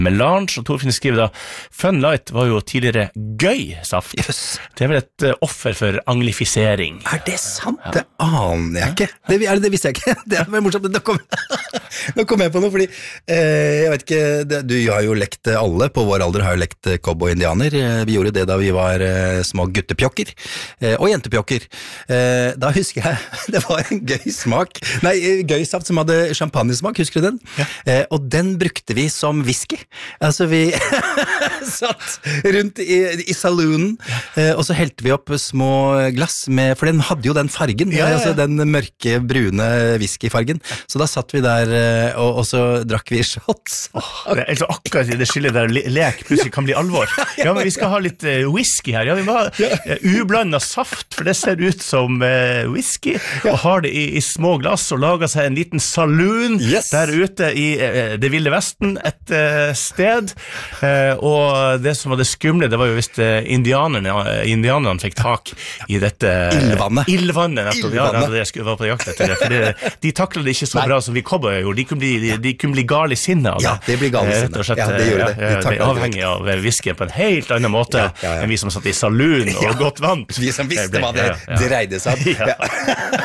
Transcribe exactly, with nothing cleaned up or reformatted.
Melange, og Torfinn skriver da, Fun Light var jo tidligere gøy saft. Yes. Det er vel et uh, offer for anglifisering. Er det sant? Ja. Det aner jeg ikke. Det, er det, det visste jeg ikke. Det er morsomt. Nå kom, nå kom jeg på noe, fordi eh, jeg vet ikke, det, du har jo lekt alle, på vår alder har jo lekt cowboy-indianer. Vi gjorde det da vi var eh, små guttepjokker, eh, og jentepjokker. Eh, da husker jeg, det var en gøy smak, nei, gøy saft som hadde champagnesmak, husker du den? Ja. Eh, og den brukte vi som whisky. Altså vi satt rundt i, i saloonen, eh, og så helte vi opp små glass med, for den hadde jo den fargen, ja, ja, ja. Altså den mørke, brune whiskyfargen. Så da satt vi der, eh, og, og så drakk vi shots. Oh, det er så akkurat i det skillet der lek plutselig kan bli alvor. Ja, men vi skal ha litt uh, whisky her. Ja, vi må ha uh, ublandet saft, for det ser ut som uh, whisky, ja. Og har det i, i små glass, og lager seg en liten saloon, yes. Der ute i uh, det ville vesten, et uh, sted, uh, og det som var det skumle, det var jo hvis uh, indianerne, uh, indianerne fikk tak i dette Ildvannet. Ildvannet, nettopp. Ja, altså, det skulle være på jakt etter det, for det, de taklet det ikke så Nei. Bra som vi cowboyer gjorde. De kunne bli, de, de kunne bli gale i sinne. Ja, det blir gale i sinne. Ja, det gjorde det. De ja, ja, avhengig av whiskyen på en helt annen måte ja, ja, ja. Enn vi som satt i saloon og ja. Godt vant. Vi som visste hva det dreide seg om. Ja.